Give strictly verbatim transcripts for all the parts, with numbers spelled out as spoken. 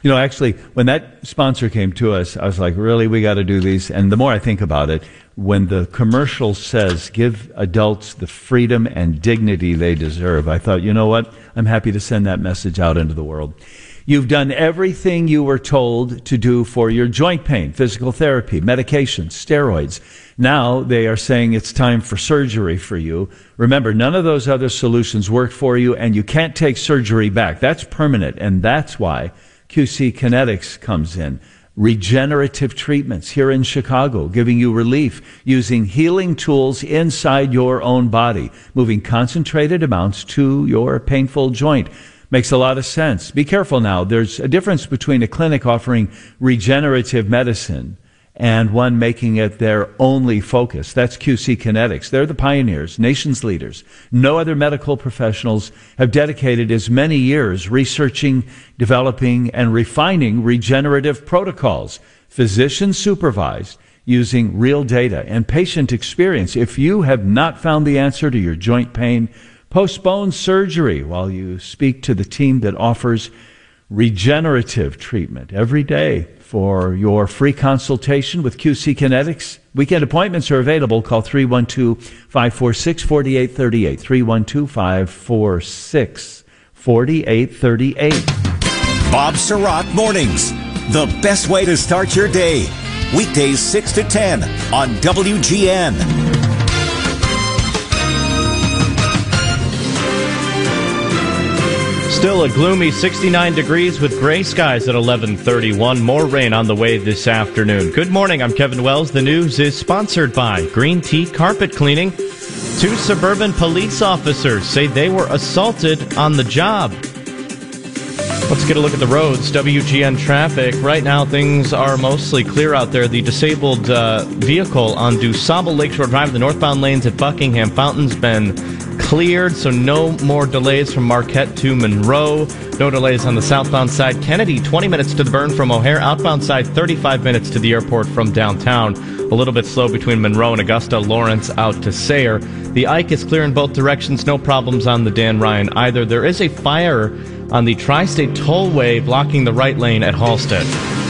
You know, actually, when that sponsor came to us, I was like, really, we got to do these? And the more I think about it, when the commercial says, give adults the freedom and dignity they deserve, I thought, you know what? I'm happy to send that message out into the world. You've done everything you were told to do for your joint pain, physical therapy, medications, steroids. Now they are saying it's time for surgery for you. Remember, none of those other solutions work for you, and you can't take surgery back. That's permanent, and that's why Q C Kinetics comes in. Regenerative treatments here in Chicago, giving you relief using healing tools inside your own body, moving concentrated amounts to your painful joint. Makes a lot of sense. Be careful now. There's a difference between a clinic offering regenerative medicine and one making it their only focus. That's Q C Kinetics. They're the pioneers, nation's leaders. No other medical professionals have dedicated as many years researching, developing, and refining regenerative protocols, physician supervised, using real data and patient experience. If you have not found the answer to your joint pain, postpone surgery while you speak to the team that offers regenerative treatment every day. For your free consultation with Q C Kinetics, weekend appointments are available. Call three one two, five four six, four eight three eight, three one two, five four six, four eight three eight. Bob Sirott Mornings, the best way to start your day. Weekdays six to ten on W G N. Still a gloomy sixty-nine degrees with gray skies at eleven thirty-one. More rain on the way this afternoon. Good morning, I'm Kevin Wells. The news is sponsored by Green Tea Carpet Cleaning. Two suburban police officers say they were assaulted on the job. Let's get a look at the roads. W G N traffic. Right now, things are mostly clear out there. The disabled uh, vehicle on DuSable Lakeshore Drive, the northbound lanes at Buckingham Fountain's been cleared, so no more delays from Marquette to Monroe. No delays on the southbound side. Kennedy, twenty minutes to the Burn from O'Hare. Outbound side, thirty-five minutes to the airport from downtown. A little bit slow between Monroe and Augusta. Lawrence out to Sayre. The Ike is clear in both directions. No problems on the Dan Ryan either. There is a fire on the Tri-State Tollway blocking the right lane at Halstead.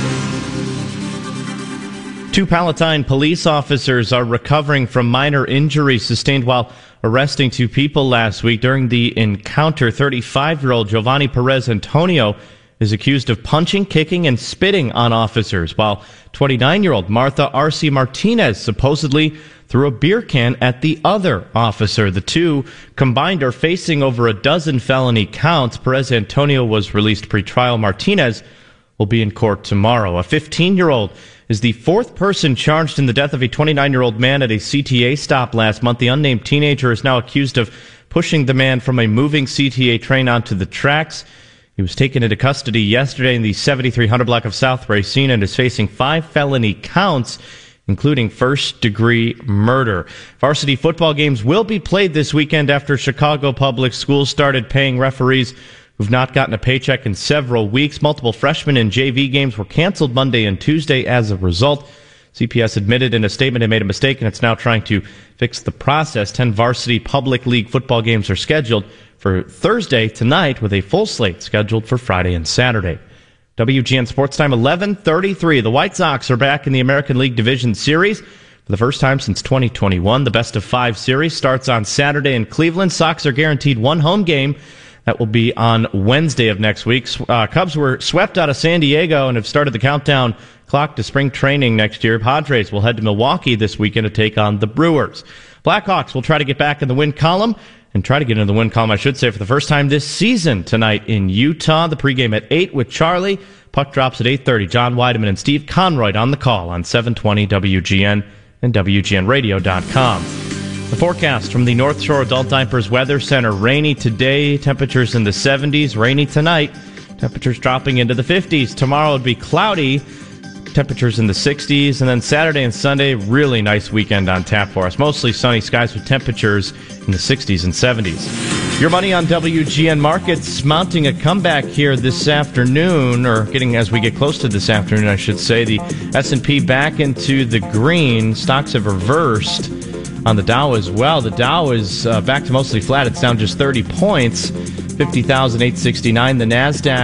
Two Palatine police officers are recovering from minor injuries sustained while arresting two people last week. During the encounter, thirty-five-year-old Giovanni Perez Antonio is accused of punching, kicking, and spitting on officers, while twenty-nine-year-old Martha R C Martinez supposedly threw a beer can at the other officer. The two combined are facing over a dozen felony counts. Perez Antonio was released pre-trial. Martinez will be in court tomorrow. A fifteen-year-old is the fourth person charged in the death of a twenty-nine-year-old man at a C T A stop last month. The unnamed teenager is now accused of pushing the man from a moving C T A train onto the tracks. He was taken into custody yesterday in the seventy-three hundred block of South Racine and is facing five felony counts, including first-degree murder. Varsity football games will be played this weekend after Chicago Public Schools started paying referees who've not gotten a paycheck in several weeks. Multiple freshman and J V games were canceled Monday and Tuesday as a result. C P S admitted in a statement it made a mistake, and it's now trying to fix the process. Ten varsity public league football games are scheduled for Thursday tonight, with a full slate scheduled for Friday and Saturday. W G N Sports Time, eleven thirty-three. The White Sox are back in the American League Division Series for the first time since twenty twenty-one. The best of five series starts on Saturday in Cleveland. Sox are guaranteed one home game. That will be on Wednesday of next week. Uh, Cubs were swept out of San Diego and have started the countdown clock to spring training next year. Padres will head to Milwaukee this weekend to take on the Brewers. Blackhawks will try to get back in the win column and try to get into the win column, I should say, for the first time this season tonight in Utah. The pregame at eight with Charlie. Puck drops at eight thirty. John Weideman and Steve Conroy on the call on seven twenty W G N and W G N radio dot com. The forecast from the North Shore Adult Diapers Weather Center. Rainy today, temperatures in the seventies. Rainy tonight, temperatures dropping into the fifties. Tomorrow would be cloudy, temperatures in the sixties. And then Saturday and Sunday, really nice weekend on tap for us. Mostly sunny skies with temperatures in the sixties and seventies. Your money on W G N Markets mounting a comeback here this afternoon, or getting as we get close to this afternoon, I should say. The S and P back into the green. Stocks have reversed on the Dow as well. The Dow is uh, back to mostly flat. It's down just thirty points, fifty thousand eight hundred sixty-nine. The NASDAQ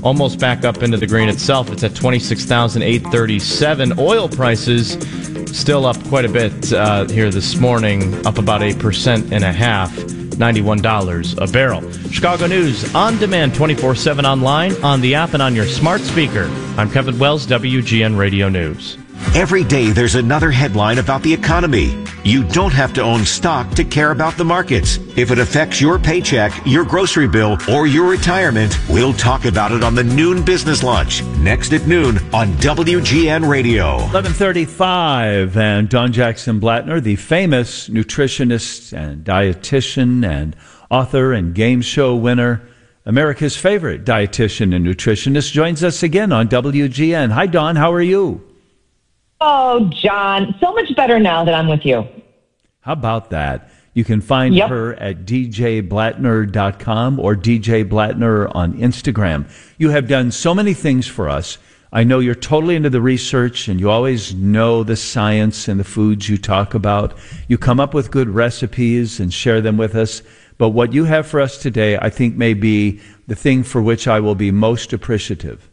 almost back up into the green itself. It's at twenty-six thousand eight hundred thirty-seven. Oil prices still up quite a bit uh, here this morning, up about a percent and a half, ninety-one dollars a barrel. Chicago News on demand, twenty-four seven online, on the app, and on your smart speaker. I'm Kevin Wells, W G N Radio News. Every day there's another headline about the economy. You don't have to own stock to care about the markets. If it affects your paycheck, your grocery bill, or your retirement, we'll talk about it on the Noon Business Lunch. Next at noon on W G N Radio. eleven thirty-five, and Don Jackson Blattner, the famous nutritionist and dietitian and author and game show winner, America's favorite dietitian and nutritionist, joins us again on W G N. Hi, Don. How are you? Oh, John, so much better now that I'm with you. How about that? You can find Yep. her at d j blattner dot com or D J Blattner on Instagram. You have done so many things for us. I know you're totally into the research, and you always know the science and the foods you talk about. You come up with good recipes and share them with us. But what you have for us today, I think, may be the thing for which I will be most appreciative.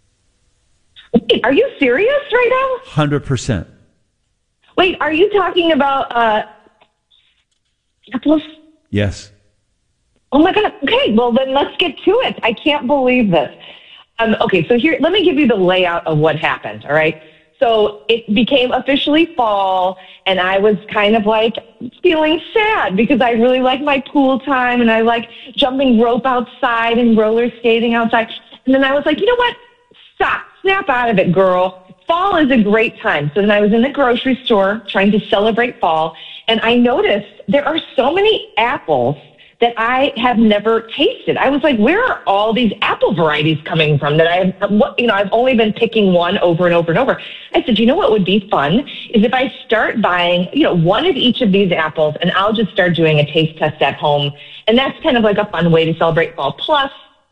Wait, are you serious right now? one hundred percent. Wait, are you talking about uh, apples? Yes. Oh my God. Okay, well then let's get to it. I can't believe this. Um, okay, so here, let me give you the layout of what happened. All right. So it became officially fall, and I was kind of like feeling sad because I really like my pool time, and I like jumping rope outside and roller skating outside. And then I was like, you know what? Stop. Snap out of it, girl. Fall is a great time. So then I was in the grocery store trying to celebrate fall, and I noticed there are so many apples that I have never tasted. I was like, where are all these apple varieties coming from that I have, what, you know, I've only been picking one over and over and over. I said, you know what would be fun is if I start buying, you know, one of each of these apples, and I'll just start doing a taste test at home. And that's kind of like a fun way to celebrate fall. Plus,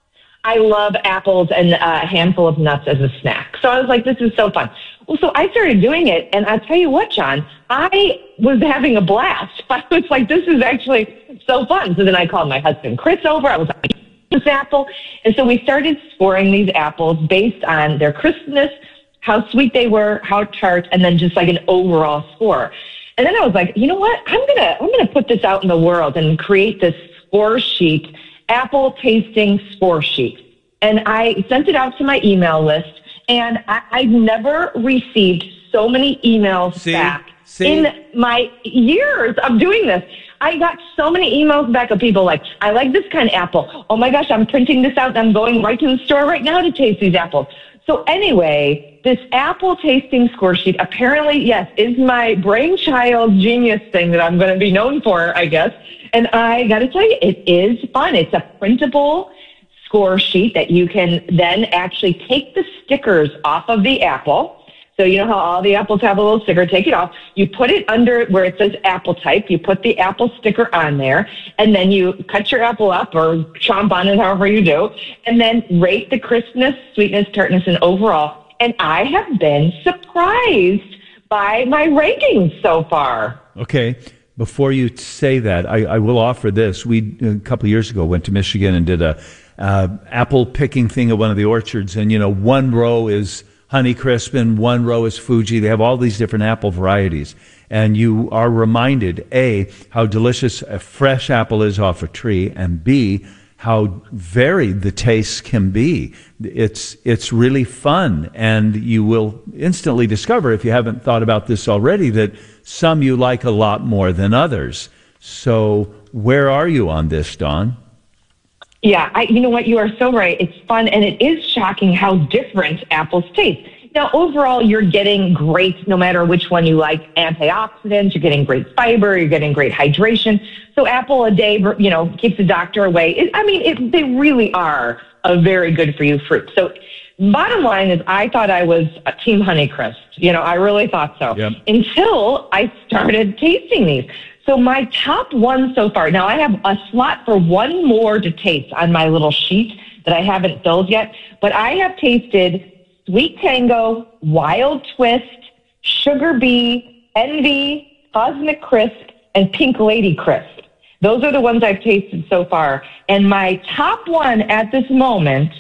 I love apples and a handful of nuts as a snack. So I was like, this is so fun. Well, so I started doing it, and I'll tell you what, John, I was having a blast. I was like, this is actually so fun. So then I called my husband Chris over. I was like, this apple. And so we started scoring these apples based on their crispness, how sweet they were, how tart, and then just like an overall score. And then I was like, you know what? I'm gonna I'm gonna put this out in the world and create this score sheet, apple tasting score sheet. And I sent it out to my email list, and I, I've never received so many emails See? back See? in my years of doing this. I got so many emails back of people like, I like this kind of apple. Oh my gosh, I'm printing this out and I'm going right to the store right now to taste these apples. So anyway, this apple tasting score sheet apparently, yes, is my brainchild genius thing that I'm going to be known for, I guess. And I got to tell you, it is fun. It's a printable score sheet that you can then actually take the stickers off of the apple. So you know how all the apples have a little sticker, take it off. You put it under where it says apple type. You put the apple sticker on there, and then you cut your apple up or chomp on it, however you do, and then rate the crispness, sweetness, tartness, and overall. And I have been surprised by my rankings so far. Okay. Before you say that, I, I will offer this. We, a couple of years ago, went to Michigan and did a uh, apple picking thing at one of the orchards. And, you know, one row is Honeycrisp and one row is Fuji. They have all these different apple varieties. And you are reminded, A, how delicious a fresh apple is off a tree, and B, how varied the tastes can be. It's it's really fun, and you will instantly discover, if you haven't thought about this already, that some you like a lot more than others. So where are you on this, Dawn? Yeah, I, you know what? You are so right. It's fun, and it is shocking how different apples taste. Now, overall, you're getting great, no matter which one you like, antioxidants, you're getting great fiber, you're getting great hydration. So apple a day, you know, keeps the doctor away. It, I mean, it, they really are a very good for you fruit. So bottom line is I thought I was a Team Honeycrisp. You know, I really thought so. Yep. Until I started tasting these. So my top one so far, now I have a slot for one more to taste on my little sheet that I haven't filled yet, but I have tasted Sweet Tango, Wild Twist, Sugar Bee, Envy, Cosmic Crisp, and Pink Lady Crisp. Those are the ones I've tasted so far. And my top one at this moment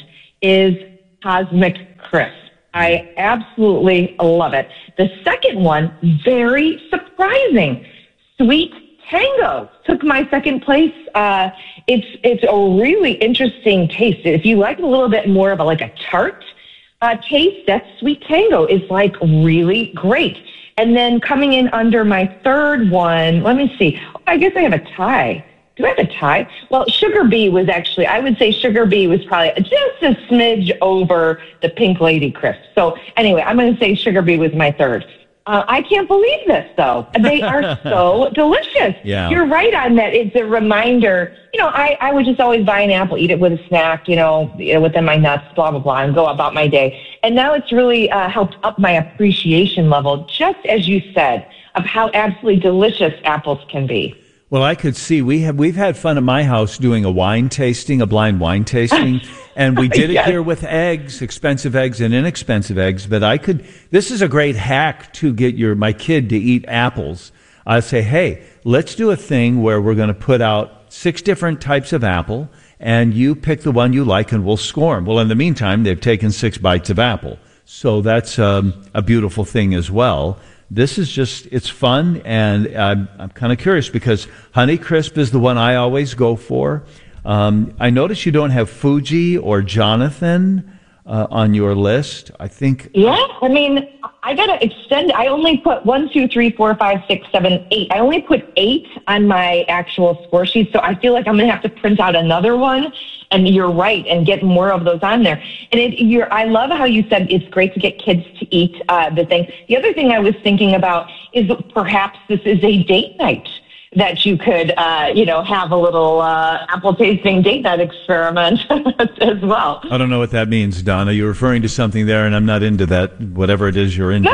is Cosmic Crisp. I absolutely love it. The second one, very surprising, Sweet Tango took my second place. Uh, it's it's a really interesting taste. If you like a little bit more of a, like a tart uh, taste, that Sweet Tango is like really great. And then coming in under my third one, let me see. Oh, I guess I have a tie. Do I have a tie? Well, Sugar Bee was actually, I would say Sugar Bee was probably just a smidge over the Pink Lady Crisp. So anyway, I'm going to say Sugar Bee was my third. Uh, I can't believe this, though. They are so delicious. Yeah. You're right on that. It's a reminder. You know, I, I would just always buy an apple, eat it with a snack, you know, you know, within my nuts, blah, blah, blah, and go about my day. And now it's really uh, helped up my appreciation level, just as you said, of how absolutely delicious apples can be. Well, I could see we have we've had fun at my house doing a wine tasting, a blind wine tasting, and we did it Yes. here with eggs, expensive eggs and inexpensive eggs. But I could. This is a great hack to get your my kid to eat apples. I say, hey, let's do a thing where we're going to put out six different types of apple, and you pick the one you like, and we'll score them. Well, in the meantime, they've taken six bites of apple, so that's um, a beautiful thing as well. This is just, it's fun, and I'm, I'm kind of curious because Honey Crisp is the one I always go for. Um, I notice you don't have Fuji or Jonathan uh, on your list. I think... Yeah, I mean, I got to extend. I only put one, two, three, four, five, six, seven, eight. I only put eight on my actual score sheet, so I feel like I'm going to have to print out another one. And you're right, and get more of those on there. And it, you're, I love how you said it's great to get kids to eat uh, the thing. The other thing I was thinking about is perhaps this is a date night that you could, uh, you know, have a little uh, apple tasting date night experiment as well. I don't know what that means, Donna. You're referring to something there, and I'm not into that, whatever it is you're into.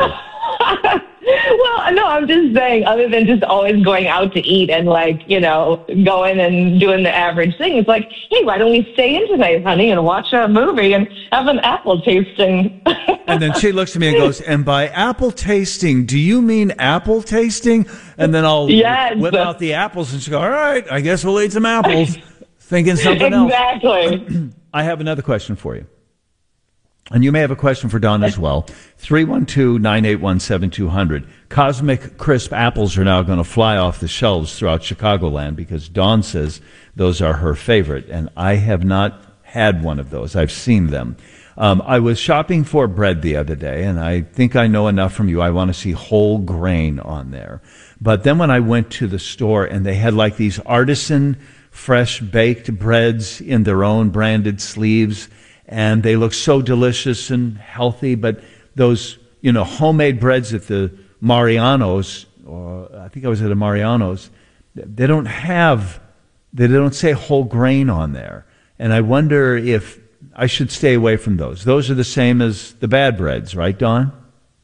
Well, no, I'm just saying, other than just always going out to eat and, like, you know, going and doing the average thing, it's like, hey, why don't we stay in tonight, honey, and watch a movie and have an apple tasting? And then she looks at me and goes, and by apple tasting, do you mean apple tasting? And then I'll Yes. whip out the apples, and she go, all right, I guess we'll eat some apples, thinking something Exactly. else. I have another question for you. And you may have a question for Don as well. three one two, nine eight one, seven two zero zero. Cosmic Crisp apples are now going to fly off the shelves throughout Chicagoland because Dawn says those are her favorite, and I have not had one of those. I've seen them. Um, I was shopping for bread the other day, and I think I know enough from you. I want to see whole grain on there. But then when I went to the store, and they had like these artisan fresh baked breads in their own branded sleeves, and they look so delicious and healthy, but those, you know, homemade breads at the Mariano's, or I think I was at a Mariano's, they don't have, they don't say whole grain on there. And I wonder if I should stay away from those. Those are the same as the bad breads, right, Dawn?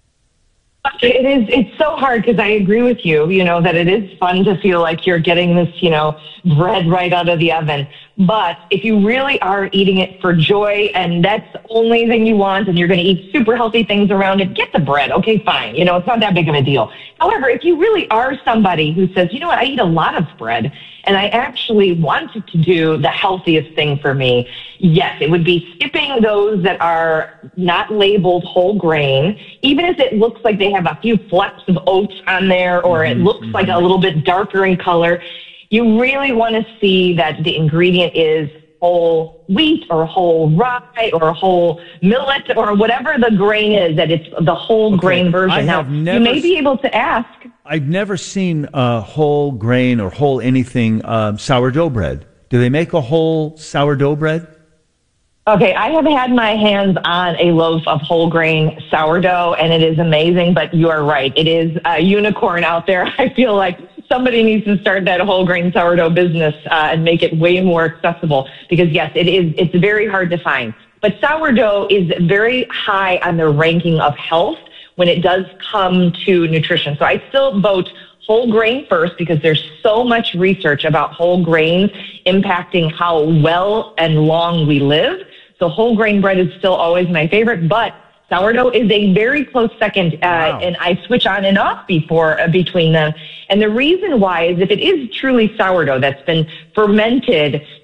It is. It's so hard because I agree with you, you know, that it is fun to feel like you're getting this, you know, bread right out of the oven. But if you really are eating it for joy and that's the only thing you want and you're going to eat super healthy things around it, get the bread. Okay, fine. You know, it's not that big of a deal. However, if you really are somebody who says, you know what, I eat a lot of bread and I actually wanted to do the healthiest thing for me, yes, it would be skipping those that are not labeled whole grain, even if it looks like they have a few flecks of oats on there or it looks like a little bit darker in color. You really want to see that the ingredient is whole wheat or whole rye or whole millet or whatever the grain is, that it's the whole Okay, grain version. I Now, have never you may be able to ask. I've never seen uh, whole grain or whole anything uh, sourdough bread. Do they make a whole sourdough bread? Okay, I have had my hands on a loaf of whole grain sourdough, and it is amazing, but you are right. It is a unicorn out there. I feel like somebody needs to start that whole grain sourdough business uh, and make it way more accessible because, yes, it is. It's very hard to find. But sourdough is very high on the ranking of health when it does come to nutrition. So I still vote whole grain first because there's so much research about whole grains impacting how well and long we live. So whole grain bread is still always my favorite, but sourdough is a very close second, uh, Wow. and I switch on and off before uh, between them. And the reason why is if it is truly sourdough that's been fermented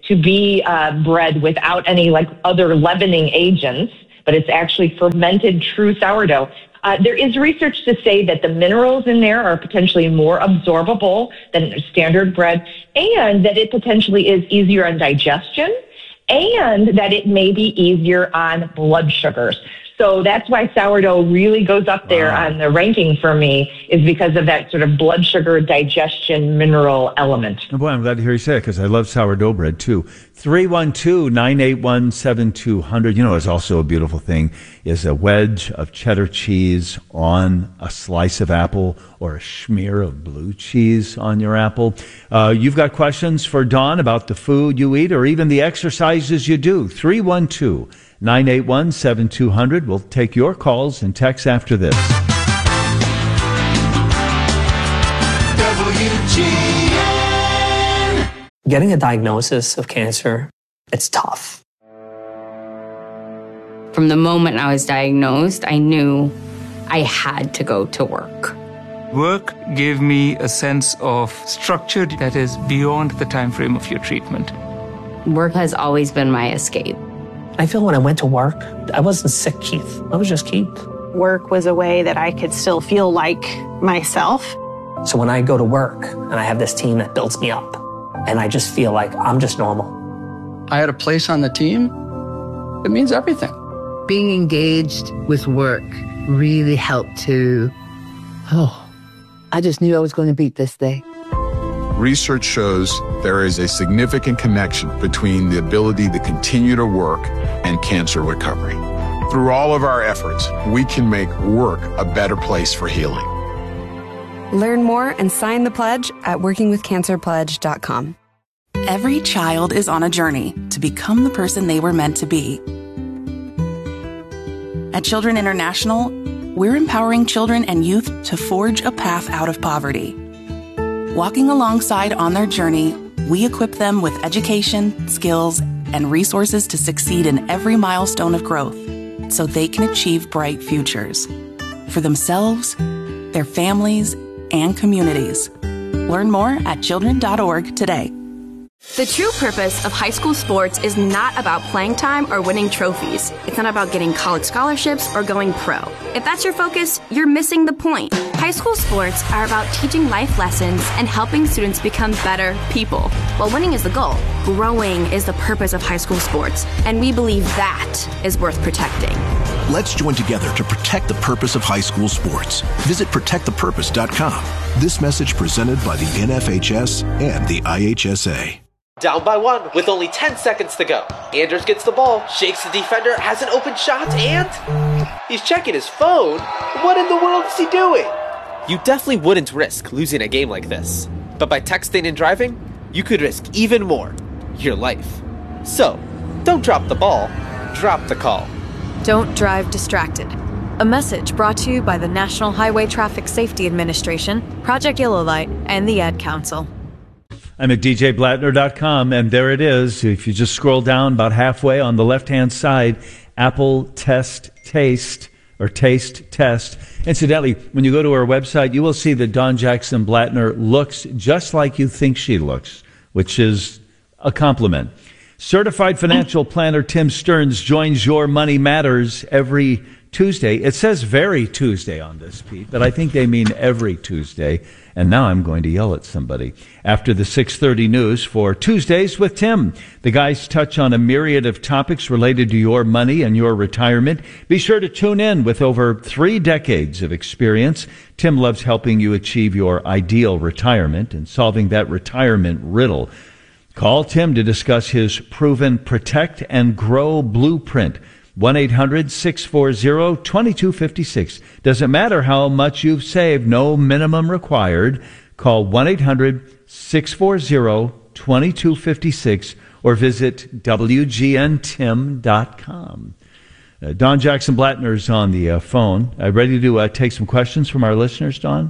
to be uh, bread without any like other leavening agents, but it's actually fermented true sourdough. Uh, there is research to say that the minerals in there are potentially more absorbable than standard bread, and that it potentially is easier on digestion, and that it may be easier on blood sugars. So that's why sourdough really goes up there wow. on the ranking for me, is because of that sort of blood sugar digestion mineral element. Oh boy, I'm glad to hear you say it, because I love sourdough bread too. three one two, nine eight one, seven two zero zero. You know, it's also a beautiful thing is a wedge of cheddar cheese on a slice of apple or a smear of blue cheese on your apple. Uh, you've got questions for Dawn about the food you eat or even the exercises you do. three one two, nine eight one, seven two zero zero. We'll take your calls and texts after this. W G N. Getting a diagnosis of cancer, it's tough. From the moment I was diagnosed, I knew I had to go to work. Work gave me a sense of structure that is beyond the time frame of your treatment. Work has always been my escape. I feel when I went to work, I wasn't sick, Keith. I was just Keith. Work was a way that I could still feel like myself. So when I go to work and I have this team that builds me up, and I just feel like I'm just normal. I had a place on the team. It means everything. Being engaged with work really helped to, oh, I just knew I was going to beat this day. Research shows there is a significant connection between the ability to continue to work and cancer recovery. Through all of our efforts, we can make work a better place for healing. Learn more and sign the pledge at working with cancer pledge dot com. Every child is on a journey to become the person they were meant to be. At Children International, we're empowering children and youth to forge a path out of poverty. Walking alongside on their journey, we equip them with education, skills, and resources to succeed in every milestone of growth so they can achieve bright futures for themselves, their families, and communities. Learn more at children dot org today. The true purpose of high school sports is not about playing time or winning trophies. It's not about getting college scholarships or going pro. If that's your focus, you're missing the point. High school sports are about teaching life lessons and helping students become better people. While winning is the goal, growing is the purpose of high school sports, and we believe that is worth protecting. Let's join together to protect the purpose of high school sports. Visit protect the purpose dot com. This message presented by the N F H S and the I H S A. Down by one with only ten seconds to go. Anders gets the ball, shakes the defender, has an open shot, and he's checking his phone. What in the world is he doing? You definitely wouldn't risk losing a game like this. But by texting and driving, you could risk even more, your life. So, don't drop the ball, drop the call. Don't drive distracted. A message brought to you by the National Highway Traffic Safety Administration, Project Yellow Light, and the Ad Council. I'm at d j blattner dot com, and there it is. If you just scroll down about halfway on the left-hand side, Apple Test Taste, or Taste Test. Incidentally, when you go to our website, you will see that Dawn Jackson Blattner looks just like you think she looks, which is a compliment. Certified financial planner Tim Stearns joins Your Money Matters every Tuesday. It says very Tuesday on this, Pete, but I think they mean every Tuesday. And now I'm going to yell at somebody. After the six thirty news for Tuesdays with Tim, the guys touch on a myriad of topics related to your money and your retirement. Be sure to tune in. With over three decades of experience, Tim loves helping you achieve your ideal retirement and solving that retirement riddle. Call Tim to discuss his proven Protect and Grow blueprint. one eight hundred, six four zero, two two five six. Doesn't matter how much you've saved, no minimum required. Call one eight hundred, six four zero, two two five six or visit w g n tim dot com. Uh, Dawn Jackson Blattner's on the uh, phone. Uh, ready to uh, take some questions from our listeners, Dawn?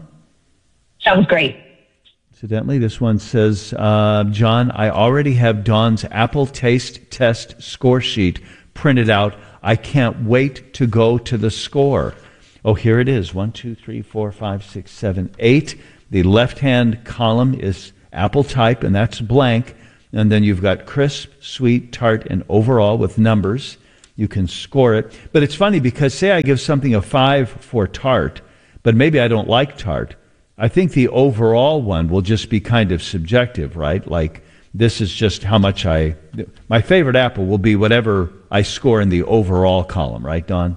Sounds great. Incidentally, this one says, uh, John, I already have Dawn's Apple Taste Test score sheet printed out. I can't wait to go to the score. Oh, here it is. One, two, three, four, five, six, seven, eight. The left-hand column is Apple type, and that's blank. And then you've got crisp, sweet, tart, and overall with numbers. You can score it. But it's funny because say I give something a five for tart, but maybe I don't like tart. I think the overall one will just be kind of subjective, right? Like this is just how much I, my favorite apple will be whatever I score in the overall column, right, Dawn?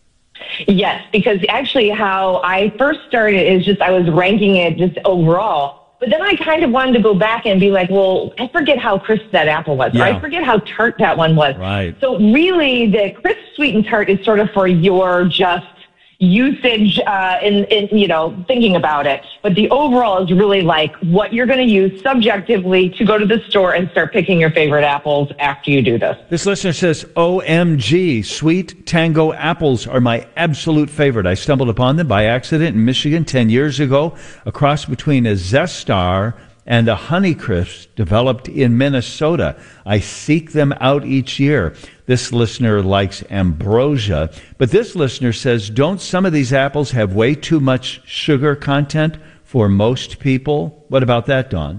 Yes, because actually how I first started is just I was ranking it just overall. But then I kind of wanted to go back and be like, well, I forget how crisp that apple was. Yeah. Or I forget how tart that one was. Right. So really, the crisp, sweet, and tart is sort of for your just usage uh, in, in, you know, thinking about it. But the overall is really like what you're going to use subjectively to go to the store and start picking your favorite apples after you do this. This listener says, O M G, sweet tango apples are my absolute favorite. I stumbled upon them by accident in Michigan ten years ago, a cross between a Zestar and a Honeycrisp developed in Minnesota. I seek them out each year. This listener likes ambrosia, but this listener says, don't some of these apples have way too much sugar content for most people? What about that, Dawn?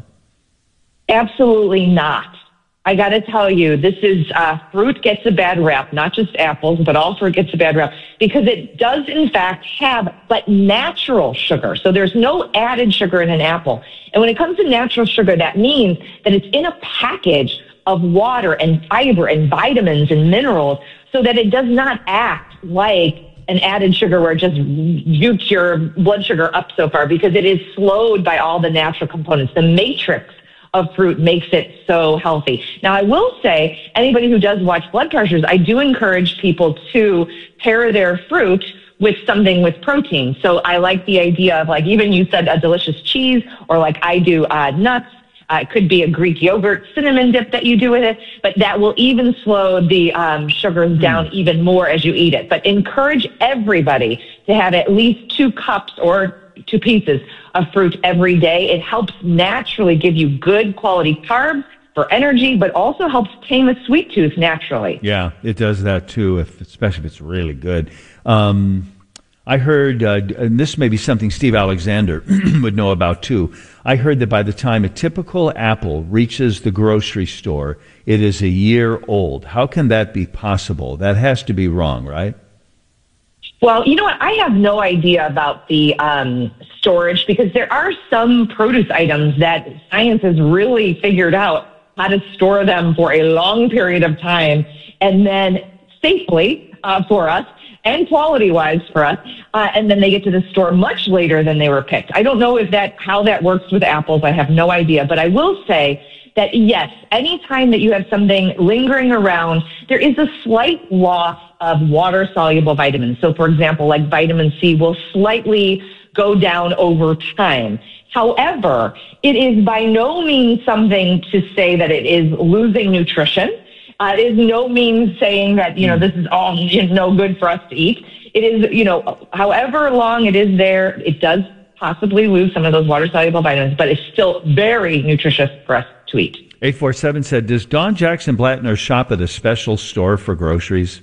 Absolutely not. I got to tell you, this is uh, fruit gets a bad rap, not just apples, but all fruit gets a bad rap because it does, in fact, have but natural sugar. So there's no added sugar in an apple. And when it comes to natural sugar, that means that it's in a package of water and fiber and vitamins and minerals so that it does not act like an added sugar where it just boots your blood sugar up so far because it is slowed by all the natural components. The matrix of fruit makes it so healthy. Now, I will say, anybody who does watch blood pressures, I do encourage people to pair their fruit with something with protein. So I like the idea of, like, even you said a delicious cheese, or like I do uh, nuts. Uh, it could be a Greek yogurt cinnamon dip that you do with it, but that will even slow the um, sugars down mm. even more as you eat it. But encourage everybody to have at least two cups or two pieces of fruit every day. It helps naturally give you good quality carbs for energy, but also helps tame a sweet tooth naturally. Yeah, it does that too, if, especially if it's really good. Um, I heard, uh, and this may be something Steve Alexander would know about too. I heard that by the time a typical apple reaches the grocery store, it is a year old. How can that be possible? That has to be wrong, right? Well, you know what? I have no idea about the um, storage because there are some produce items that science has really figured out how to store them for a long period of time and then safely uh, for us and quality-wise for us, uh, and then they get to the store much later than they were picked. I don't know if that how that works with apples. I have no idea, but I will say that, yes, anytime that you have something lingering around, there is a slight loss of water-soluble vitamins. So, for example, like vitamin C will slightly go down over time. However, it is by no means something to say that it is losing nutrition. Uh, it is no means saying that, you know, this is all you know, no good for us to eat. It is, you know, however long it is there, it does possibly lose some of those water-soluble vitamins, but it's still very nutritious for us to eat. eight four seven said, does Dawn Jackson Blattner shop at a special store for groceries?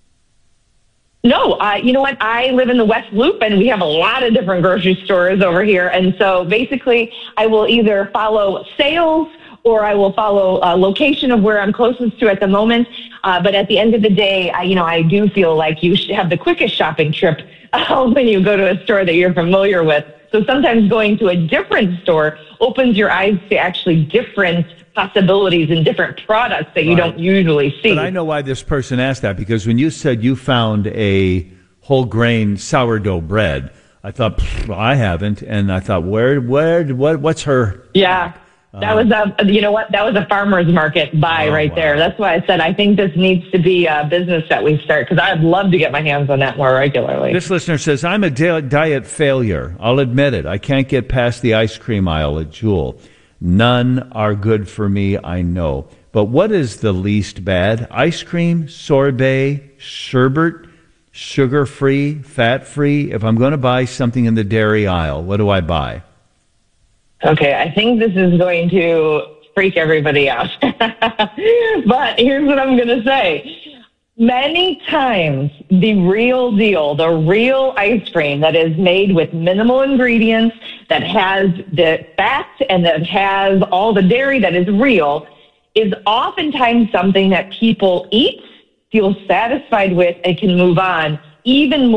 No, uh, you know what? I live in the West Loop, and we have a lot of different grocery stores over here. And so basically, I will either follow sales or I will follow a location of where I'm closest to at the moment. Uh, but at the end of the day, I, you know, I do feel like you should have the quickest shopping trip uh, when you go to a store that you're familiar with. So sometimes going to a different store opens your eyes to actually different possibilities and different products that you right. don't usually see. But I know why this person asked that, because when you said you found a whole grain sourdough bread, I thought, well, I haven't. And I thought, where, where, what, what's her? Yeah. That was a, you know what? That was a farmer's market buy oh, right wow. there. That's why I said I think this needs to be a business that we start, because I'd love to get my hands on that more regularly. This listener says, I'm a diet failure. I'll admit it. I can't get past the ice cream aisle at Jewel. None are good for me, I know. But what is the least bad? Ice cream, sorbet, sherbet, sugar-free, fat-free? If I'm going to buy something in the dairy aisle, what do I buy? Okay, I think this is going to freak everybody out. But here's what I'm going to say. Many times, the real deal, the real ice cream that is made with minimal ingredients, that has the fat and that has all the dairy that is real, is oftentimes something that people eat, feel satisfied with, and can move on even more.